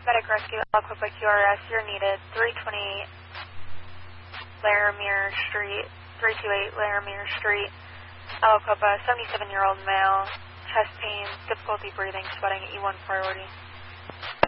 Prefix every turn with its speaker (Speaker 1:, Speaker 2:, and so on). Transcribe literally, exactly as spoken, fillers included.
Speaker 1: Medic Rescue, Aliquippa Q R S, you're needed. three twenty Laramie Street, three two eight Laramie Street, Aliquippa, seventy-seven-year-old male, chest pain, difficulty breathing, sweating, E one priority.